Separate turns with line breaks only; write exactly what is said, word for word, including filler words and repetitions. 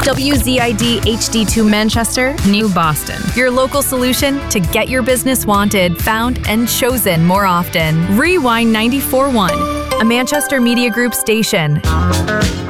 W Z I D H D two Manchester,
New Boston.
your local solution to get your business wanted, found, and chosen more often. Rewind ninety-four point one, a Manchester Media Group station.